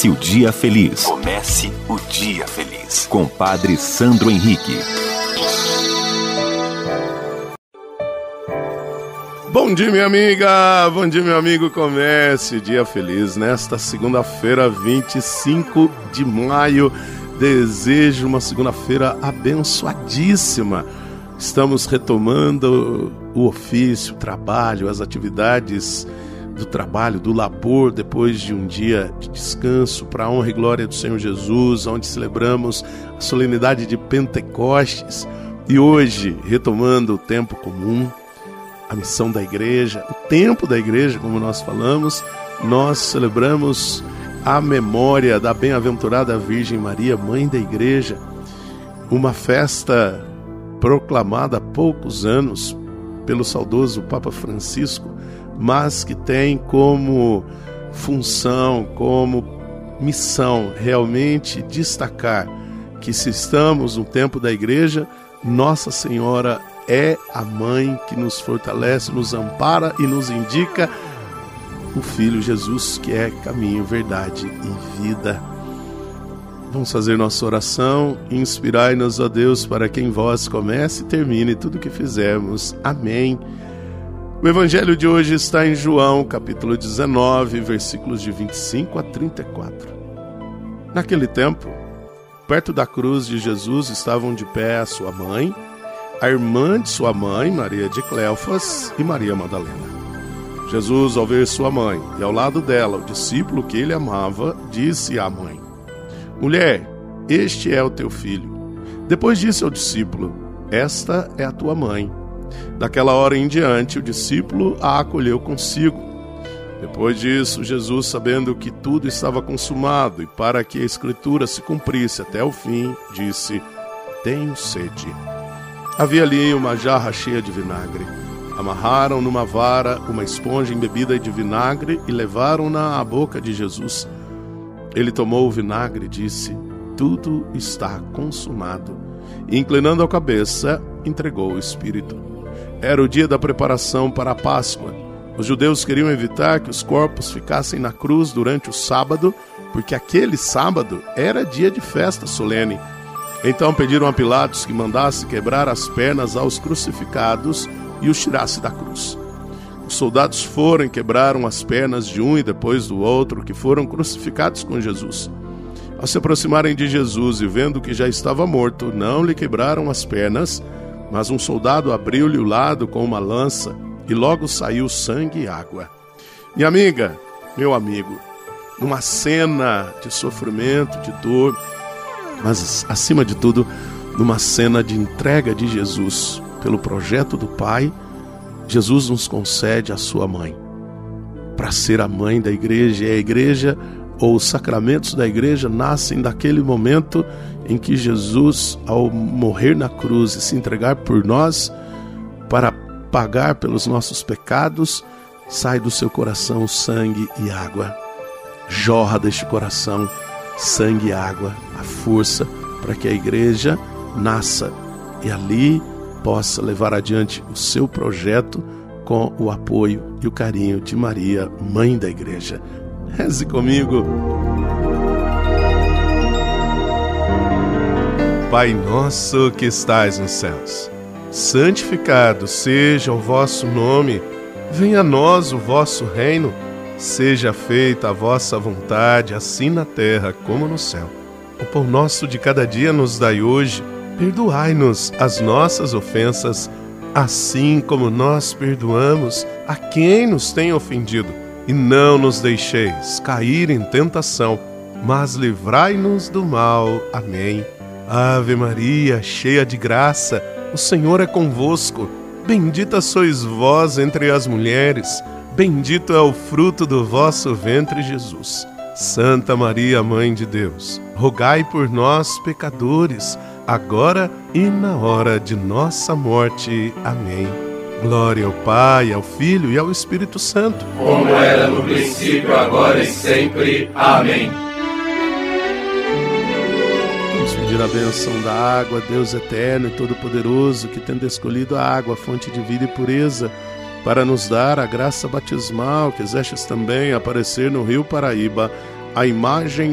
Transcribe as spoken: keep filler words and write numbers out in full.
Comece o dia feliz. Comece o dia feliz. Com Padre Sandro Henrique. Bom dia, minha amiga! Bom dia, meu amigo! Comece o dia feliz nesta segunda-feira, vinte e cinco de maio. Desejo uma segunda-feira abençoadíssima. Estamos retomando o ofício, o trabalho, as atividades do trabalho, do labor, depois de um dia de descanso, para a honra e glória do Senhor Jesus, onde celebramos a solenidade de Pentecostes. E hoje, retomando o tempo comum, a missão da igreja, o tempo da igreja, como nós falamos, nós celebramos a memória da bem-aventurada Virgem Maria, mãe da igreja, uma festa proclamada há poucos anos pelo saudoso Papa Francisco, mas que tem como função, como missão, realmente destacar que se estamos no tempo da igreja, Nossa Senhora é a mãe que nos fortalece, nos ampara e nos indica o Filho Jesus, que é caminho, verdade e vida. Vamos fazer nossa oração. Inspirai-nos, ó Deus, para que em vós comece e termine tudo o que fizermos. Amém. O evangelho de hoje está em João, capítulo dezenove, versículos de vinte e cinco a trinta e quatro. Naquele tempo, perto da cruz de Jesus estavam de pé a sua mãe, a irmã de sua mãe, Maria de Cleofas, e Maria Madalena. Jesus, ao ver sua mãe e ao lado dela o discípulo que ele amava, disse à mãe: Mulher, este é o teu filho. Depois disse ao discípulo: Esta é a tua mãe. Daquela hora em diante, o discípulo a acolheu consigo. Depois disso, Jesus, sabendo que tudo estava consumado e para que a Escritura se cumprisse até o fim, disse: Tenho sede. Havia ali uma jarra cheia de vinagre. Amarraram numa vara uma esponja embebida de vinagre e levaram-na à boca de Jesus. Ele tomou o vinagre e disse: Tudo está consumado. E, inclinando a cabeça, entregou o Espírito. Era o dia da preparação para a Páscoa. Os judeus queriam evitar que os corpos ficassem na cruz durante o sábado, porque aquele sábado era dia de festa solene. Então pediram a Pilatos que mandasse quebrar as pernas aos crucificados e os tirasse da cruz. Os soldados foram e quebraram as pernas de um e depois do outro, que foram crucificados com Jesus. Ao se aproximarem de Jesus e vendo que já estava morto, não lhe quebraram as pernas, mas um soldado abriu-lhe o lado com uma lança e logo saiu sangue e água. Minha amiga, meu amigo, numa cena de sofrimento, de dor, mas acima de tudo, numa cena de entrega de Jesus pelo projeto do Pai, Jesus nos concede a sua mãe, para ser a mãe da igreja. E a igreja, ou os sacramentos da igreja, nascem daquele momento em que Jesus, ao morrer na cruz e se entregar por nós, para pagar pelos nossos pecados, sai do seu coração sangue e água. Jorra deste coração sangue e água, a força para que a igreja nasça e ali possa levar adiante o seu projeto com o apoio e o carinho de Maria, mãe da igreja. Reze comigo. Pai nosso que estais nos céus, santificado seja o vosso nome. Venha a nós o vosso reino. Seja feita a vossa vontade, assim na terra como no céu. O pão nosso de cada dia nos dai hoje. Perdoai-nos as nossas ofensas, assim como nós perdoamos a quem nos tem ofendido. E não nos deixeis cair em tentação, mas livrai-nos do mal. Amém. Ave Maria, cheia de graça, o Senhor é convosco. Bendita sois vós entre as mulheres, bendito é o fruto do vosso ventre, Jesus. Santa Maria, Mãe de Deus, rogai por nós, pecadores, agora e na hora de nossa morte. Amém. Glória ao Pai, ao Filho e ao Espírito Santo, como era no princípio, agora e sempre. Amém. Vamos pedir a bênção da água, Deus eterno e todo-poderoso, que tendo escolhido a água, fonte de vida e pureza, para nos dar a graça batismal, quisestes também aparecer no rio Paraíba, a imagem